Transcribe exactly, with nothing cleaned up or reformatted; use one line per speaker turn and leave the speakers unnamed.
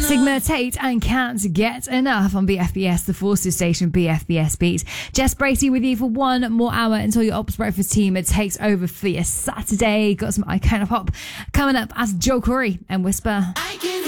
Sigma Tate and Can't Get Enough on B F B S, the Forces station, B F B S Beat. Jess Bracey with you for one more hour until your Ops Breakfast team takes over for your Saturday. Got some Icona Pop coming up as Joe Corey and Whisper.